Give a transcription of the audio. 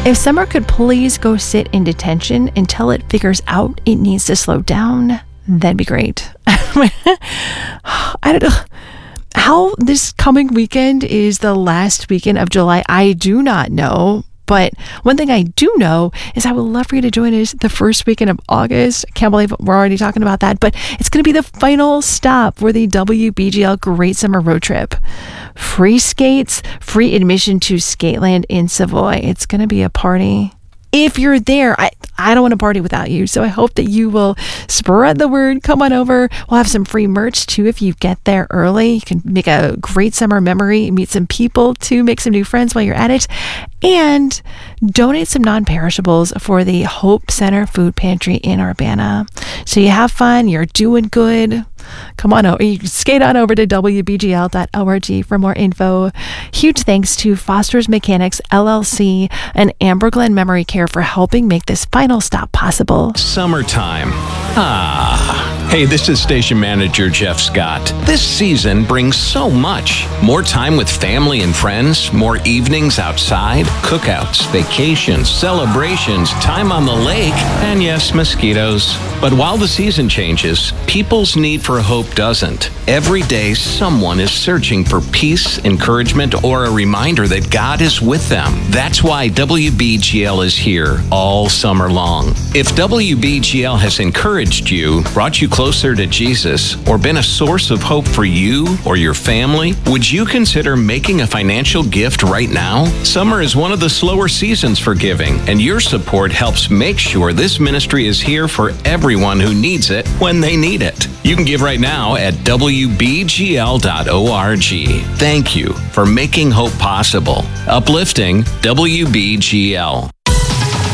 If summer could please go sit in detention until it figures out it needs to slow down, that'd be great. I don't know how this coming weekend is the last weekend of July. I do not know. But one thing I do know is I would love for you to join us the first weekend of August. I can't believe we're already talking about that. But it's going to be the final stop for the WBGL Great Summer Road Trip. Free skates, free admission to Skateland in Savoy. It's going to be a party. If you're there, I don't want to party without you. So I hope that you will spread the word. Come on over. We'll have some free merch too if you get there early. You can make a great summer memory, meet some people too, make some new friends while you're at it, and donate some non-perishables for the Hope Center Food Pantry in Urbana. So you have fun, you're doing good. Come on over. You can skate on over to wbgl.org for more info. Huge thanks to Foster's Mechanics LLC and Amber Glen Memory Care for helping make this final stop possible. Summertime. Hey, this is Station Manager Jeff Scott. This season brings so much. More time with family and friends, more evenings outside, cookouts, vacations, celebrations, time on the lake, and yes, mosquitoes. But while the season changes, people's need for hope doesn't. Every day, someone is searching for peace, encouragement, or a reminder that God is with them. That's why WBGL is here all summer long. If WBGL has encouraged you, brought you closer to Jesus, or been a source of hope for you or your family, would you consider making a financial gift right now? Summer is one of the slower seasons for giving, and your support helps make sure this ministry is here for everyone who needs it when they need it. You can give right now at WBGL.org. Thank you for making hope possible. Uplifting WBGL.